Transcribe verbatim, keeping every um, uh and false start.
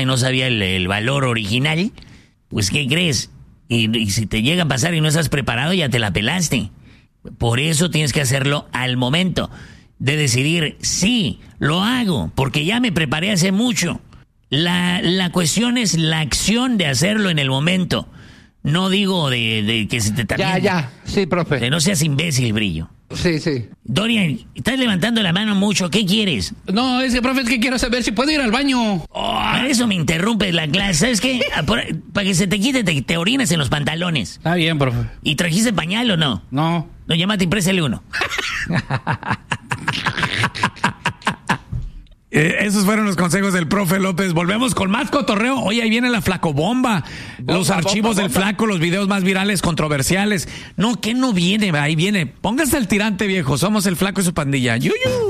y no sabía el, el valor original, pues ¿qué crees? Y, y si te llega a pasar y no estás preparado, ya te la pelaste. Por eso tienes que hacerlo al momento de decidir, sí, lo hago, porque ya me preparé hace mucho. La, la cuestión es la acción de hacerlo en el momento. No digo de, de que se te también... Ya, ya, sí, profe. Que no seas imbécil, Brillo. Sí, sí. Dorian, estás levantando la mano mucho, ¿qué quieres? No, ese profe es que quiero saber si puedo ir al baño. Oh, para eso me interrumpes la clase, ¿sabes qué? Para que se te quite, te, te orinas en los pantalones. Está bien, profe. ¿Y trajiste pañal o no? No. No, llámate y préstale uno. Eh, esos fueron los consejos del profe López. Volvemos con más cotorreo. Oye, ahí viene la flacobomba. Bomba, los archivos bomba, del bomba. Flaco, los videos más virales, controversiales. No, que no viene, ahí viene. Póngase al tirante, viejo. Somos el Flaco y su pandilla. Yuyu.